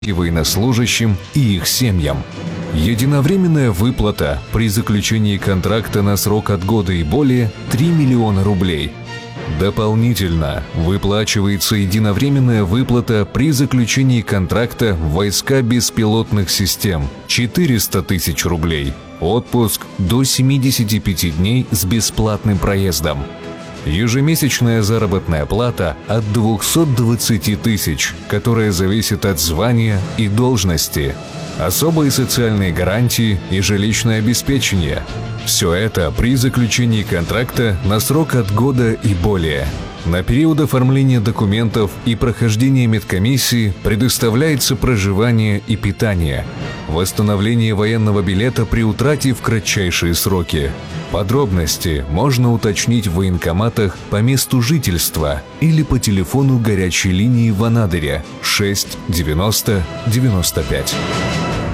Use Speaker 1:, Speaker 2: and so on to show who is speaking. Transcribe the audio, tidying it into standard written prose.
Speaker 1: и военнослужащим и их семьям. Единовременная выплата при заключении контракта на срок от года и более – 3 миллиона рублей. Дополнительно выплачивается единовременная выплата при заключении контракта в войска беспилотных систем – 400 тысяч рублей. Отпуск до 75 дней с бесплатным проездом. Ежемесячная заработная плата от 220 тысяч, которая зависит от звания и должности. Особые социальные гарантии и жилищное обеспечение. Все это при заключении контракта на срок от года и более. На период оформления документов и прохождения медкомиссии предоставляется проживание и питание. Восстановление военного билета при утрате в кратчайшие сроки. Подробности можно уточнить в военкоматах по месту жительства или по телефону горячей линии в Анадыре 6 90 95.